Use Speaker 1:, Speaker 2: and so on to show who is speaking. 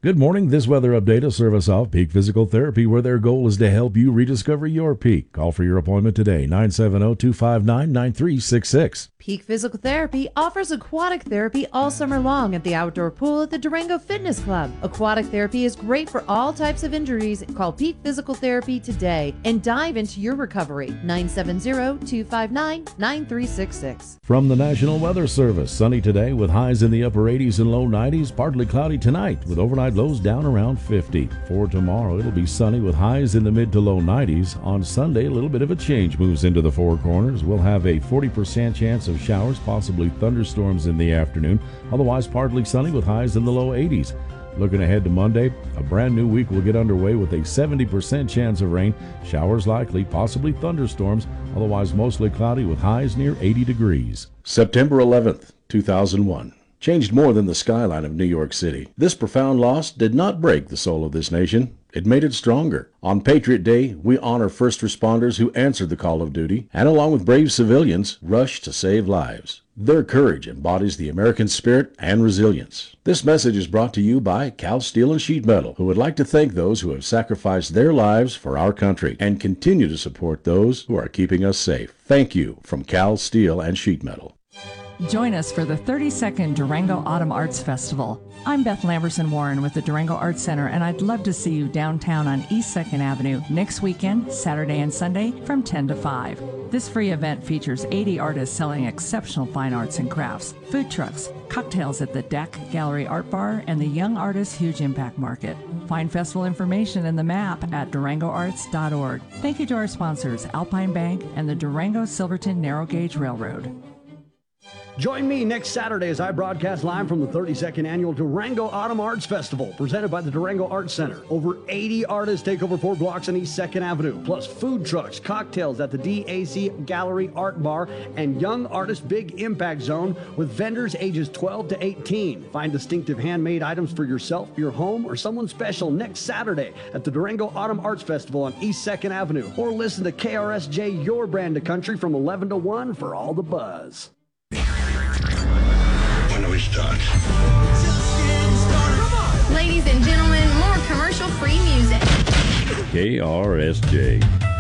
Speaker 1: Good morning. This weather update is service of Peak Physical Therapy, where their goal is to help you rediscover your peak. Call for your appointment today, 970-259-9366.
Speaker 2: Peak Physical Therapy offers aquatic therapy all summer long at the outdoor pool at the Durango Fitness Club. Aquatic therapy is great for all types of injuries. Call Peak Physical Therapy today and dive into your recovery. 970-259-9366.
Speaker 1: From the National Weather Service, sunny today with highs in the upper 80s and low 90s. Partly cloudy tonight with overnight lows down around 50. For tomorrow, it'll be sunny with highs in the mid to low 90s. On Sunday, a little bit of a change moves into the Four Corners. We'll have a 40% chance of showers, possibly thunderstorms in the afternoon. Otherwise, partly sunny with highs in the low 80s. Looking ahead to Monday, a brand new week will get underway with a 70% chance of rain. Showers likely, possibly thunderstorms. Otherwise, mostly cloudy with highs near 80 degrees. September 11th, 2001. Changed more than the skyline of New York City. This profound loss did not break the soul of this nation. It made it stronger. On Patriot Day, we honor first responders who answered the call of duty and, along with brave civilians, rushed to save lives. Their courage embodies the American spirit and resilience. This message is brought to you by Cal Steel and Sheet Metal, who would like to thank those who have sacrificed their lives for our country and continue to support those who are keeping us safe. Thank you from Cal Steel and Sheet Metal.
Speaker 3: Join us for the 32nd Durango Autumn Arts Festival. I'm Beth Lamberson Warren with the Durango Arts Center, and I'd love to see you downtown on East 2nd Avenue next weekend, Saturday and Sunday from 10 to 5. This free event features 80 artists selling exceptional fine arts and crafts, food trucks, cocktails at the Deck Gallery Art Bar, and the Young Artists Huge Impact Market. Find festival information in the map at durangoarts.org. Thank you to our sponsors, Alpine Bank and the Durango Silverton Narrow Gauge Railroad.
Speaker 4: Join me next Saturday as I broadcast live from the 32nd Annual Durango Autumn Arts Festival, presented by the Durango Arts Center. Over 80 artists take over 4 blocks on East 2nd Avenue, plus food trucks, cocktails at the DAC Gallery Art Bar, and Young Artist Big Impact Zone with vendors ages 12 to 18. Find distinctive handmade items for yourself, your home, or someone special next Saturday at the Durango Autumn Arts Festival on East 2nd Avenue. Or listen to KRSJ, your brand of country, from 11 to 1 for all the buzz.
Speaker 5: When do we start?
Speaker 6: Ladies and gentlemen, more commercial-free music.
Speaker 1: KRSJ.